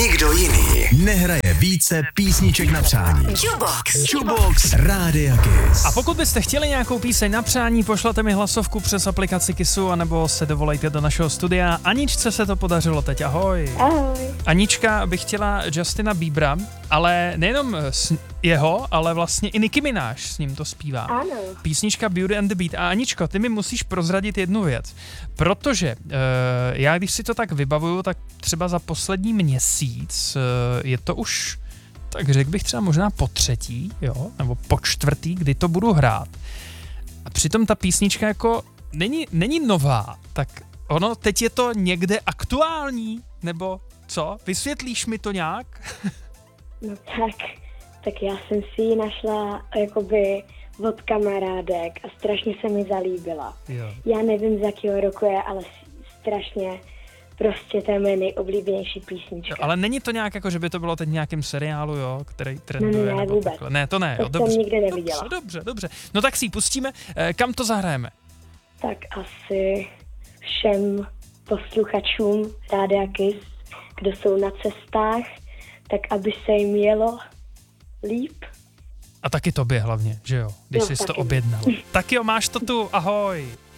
nikdo jiný nehraje více písniček na přání. Jukebox Rádia Kiss. A pokud byste chtěli nějakou píseň na přání, pošlete mi hlasovku přes aplikaci Kissu, anebo se dovolejte do našeho studia. Aničce se to podařilo teď, ahoj. Ahoj. Anička by chtěla Justina Biebera, ale nejenom jeho, ale vlastně i Nicki Minaj s ním to zpívá. Ano. Písnička Beauty and the Beat. A Aničko, ty mi musíš prozradit jednu věc, protože já když si to tak vybavuju, tak třeba za poslední měsíc je to už, tak řekl bych třeba možná po třetí, jo, nebo po čtvrtý, kdy to budu hrát. A přitom ta písnička jako není nová, tak ono teď je to někde aktuální, nebo co? Vysvětlíš mi to nějak? No tak já jsem si ji našla jakoby od kamarádek a strašně se mi zalíbila. Jo. Já nevím, z jakého roku je, ale strašně prostě to je moje nejoblíbenější písnička. Jo, ale není to nějak jako, že by to bylo teď v nějakém seriálu, jo, který trenduje? Ne, vůbec. Takhle. Ne, to ne, jo, to dobře. jsem nikdy neviděla. Dobře. No tak si ji pustíme. Kam to zahrajeme? Tak asi všem posluchačům Rádia Kiss, kdo jsou na cestách, tak aby se jim jelo líp. A taky tobě hlavně, že jo, když Jo, jsi to taky. objednal. Tak jo, máš to tu, ahoj.